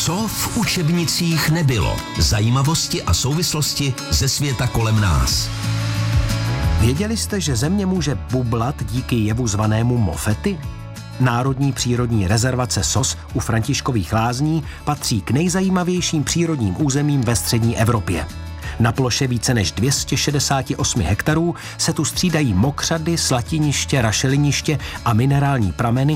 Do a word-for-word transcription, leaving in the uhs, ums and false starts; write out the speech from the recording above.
Co v učebnicích nebylo? Zajímavosti a souvislosti ze světa kolem nás. Věděli jste, že Země může bublat díky jevu zvanému mofety? Národní přírodní rezervace Sos u Františkových Lázní patří k nejzajímavějším přírodním územím ve střední Evropě. Na ploše více než dvě stě šedesát osm hektarů se tu střídají mokřady, slatiniště, rašeliniště a minerální prameny